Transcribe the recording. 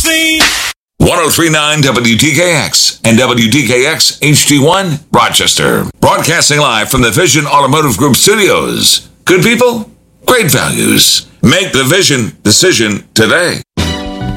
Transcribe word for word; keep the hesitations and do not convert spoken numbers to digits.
scene. ten thirty-nine W T K X and W T K X H D one, Rochester. Broadcasting live from the Vision Automotive Group studios. Good people, great values. Make the Vision decision today.